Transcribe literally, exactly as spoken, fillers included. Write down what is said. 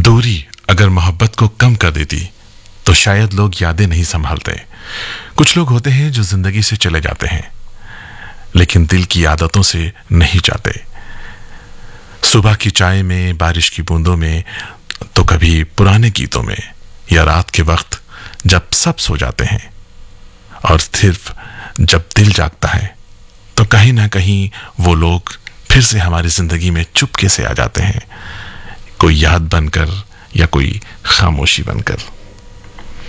दूरी अगर मोहब्बत को कम कर देती तो शायद लोग यादें नहीं संभालते। कुछ लोग होते हैं जो जिंदगी से चले जाते हैं लेकिन दिल की आदतों से नहीं जाते। सुबह की चाय में, बारिश की बूंदों में, तो कभी पुराने गीतों में, या रात के वक्त जब सब सो जाते हैं और सिर्फ जब दिल जागता है तो कहीं ना कहीं वो लोग फिर से हमारी जिंदगी में चुपके से आ जाते हैं, कोई याद बनकर या कोई खामोशी बनकर।